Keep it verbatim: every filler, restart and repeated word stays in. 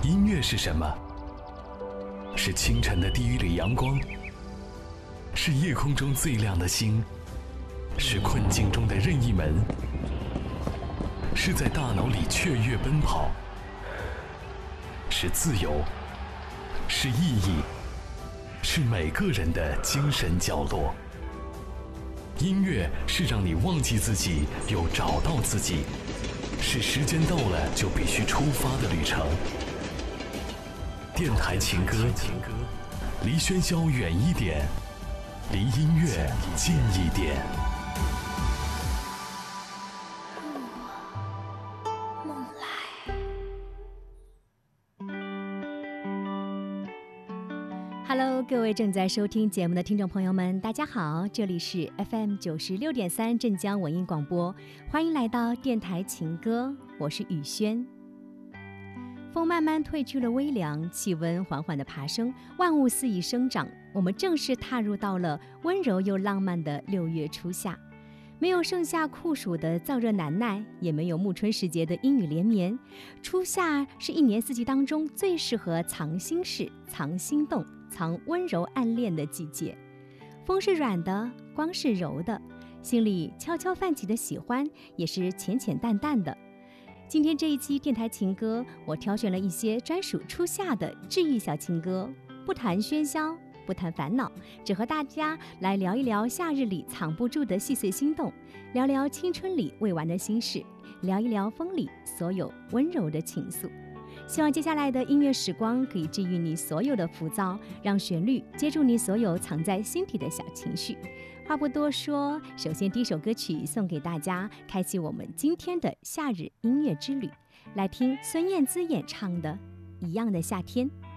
音乐是什么？是清晨的第一缕阳光，是夜空中最亮的星，是困境中的任意门，是在大脑里雀跃奔跑，是自由，是意义，是每个人的精神角落。音乐是让你忘记自己又找到自己，是时间到了就必须出发的旅程。电台情歌，离喧嚣远一点，离音乐近一点。 梦来。Hello， 各位正在收听节目的听众朋友们，大家好，这里是 F M 九十六点三镇江文艺广播，欢迎来到电台情歌，我是雨轩。风慢慢褪去了微凉，气温缓缓地爬升，万物肆意生长，我们正式踏入到了温柔又浪漫的六月初夏。没有盛夏酷暑的燥热难耐，也没有暮春时节的阴雨连绵。初夏是一年四季当中最适合藏心事、藏心动、藏温柔暗恋的季节。风是软的，光是柔的，心里悄悄泛起的喜欢也是浅浅淡淡的。今天这一期电台情歌，我挑选了一些专属初夏的治愈小情歌，不谈喧嚣，不谈烦恼，只和大家来聊一聊夏日里藏不住的细碎心动，聊聊青春里未完的心事，聊一聊风里所有温柔的情愫。希望接下来的音乐时光可以治愈你所有的浮躁，让旋律接住你所有藏在心底的小情绪。话不多说，首先第一首歌曲送给大家，开启我们今天的夏日音乐之旅，来听孙燕姿演唱的《一样的夏天》。